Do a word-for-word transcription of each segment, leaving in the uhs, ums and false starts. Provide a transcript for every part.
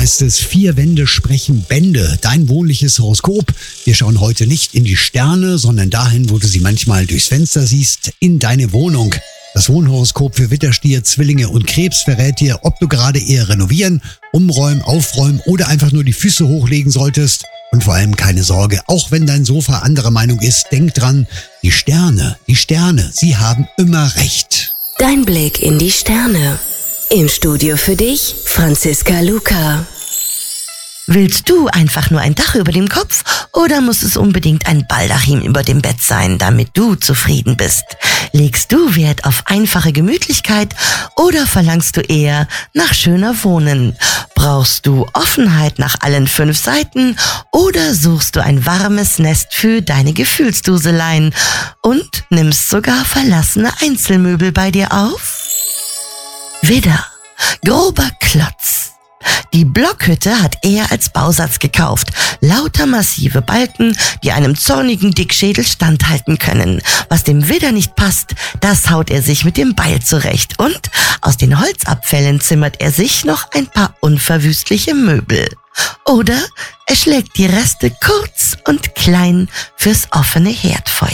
heißt es, vier Wände sprechen Bände. Dein wohnliches Horoskop. Wir schauen heute nicht in die Sterne, sondern dahin, wo du sie manchmal durchs Fenster siehst, in deine Wohnung. Das Wohnhoroskop für Widderstier, Zwillinge und Krebs verrät dir, ob du gerade eher renovieren, umräumen, aufräumen oder einfach nur die Füße hochlegen solltest. Und vor allem keine Sorge, auch wenn dein Sofa anderer Meinung ist, denk dran, die Sterne, die Sterne, sie haben immer recht. Dein Blick in die Sterne. Im Studio für dich, Franziska Luca. Willst du einfach nur ein Dach über dem Kopf oder muss es unbedingt ein Baldachin über dem Bett sein, damit du zufrieden bist? Legst du Wert auf einfache Gemütlichkeit oder verlangst du eher nach schöner Wohnen? Brauchst du Offenheit nach allen fünf Seiten oder suchst du ein warmes Nest für deine Gefühlsduseleien und nimmst sogar verlassene Einzelmöbel bei dir auf? Widder, grober Klotz. Die Blockhütte hat er als Bausatz gekauft. Lauter massive Balken, die einem zornigen Dickschädel standhalten können. Was dem Widder nicht passt, das haut er sich mit dem Beil zurecht. Und aus den Holzabfällen zimmert er sich noch ein paar unverwüstliche Möbel. Oder er schlägt die Reste kurz und klein fürs offene Herdfeuer.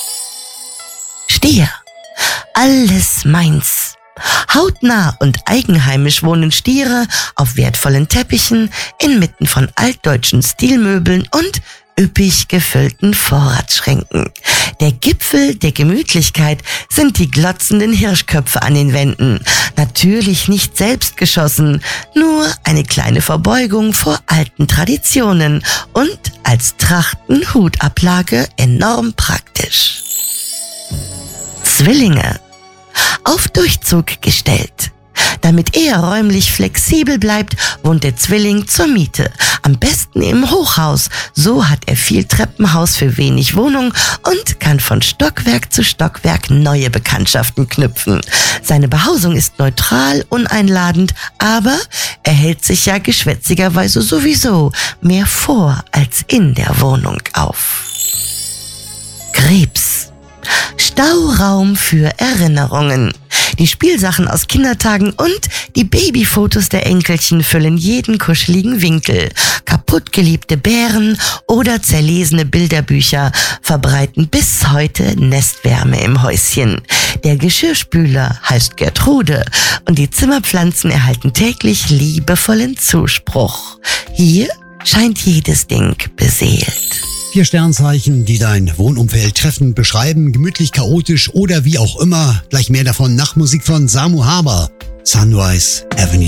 Stier, alles meins. Hautnah und eigenheimisch wohnen Stiere auf wertvollen Teppichen, inmitten von altdeutschen Stilmöbeln und üppig gefüllten Vorratsschränken. Der Gipfel der Gemütlichkeit sind die glotzenden Hirschköpfe an den Wänden. Natürlich nicht selbst geschossen, nur eine kleine Verbeugung vor alten Traditionen und als Trachten-Hutablage enorm praktisch. Zwillinge. Auf Durchzug gestellt. Damit er räumlich flexibel bleibt, wohnt der Zwilling zur Miete. Am besten im Hochhaus. So hat er viel Treppenhaus für wenig Wohnung und kann von Stockwerk zu Stockwerk neue Bekanntschaften knüpfen. Seine Behausung ist neutral, uneinladend, aber er hält sich ja geschwätzigerweise sowieso mehr vor als in der Wohnung auf. Krebs. Stauraum für Erinnerungen. Die Spielsachen aus Kindertagen und die Babyfotos der Enkelchen füllen jeden kuscheligen Winkel. Kaputtgeliebte Bären oder zerlesene Bilderbücher verbreiten bis heute Nestwärme im Häuschen. Der Geschirrspüler heißt Gertrude und die Zimmerpflanzen erhalten täglich liebevollen Zuspruch. Hier scheint jedes Ding beseelt. Vier Sternzeichen, die dein Wohnumfeld treffend beschreiben, gemütlich, chaotisch oder wie auch immer. Gleich mehr davon nach Musik von Samu Haber. Sunrise Avenue.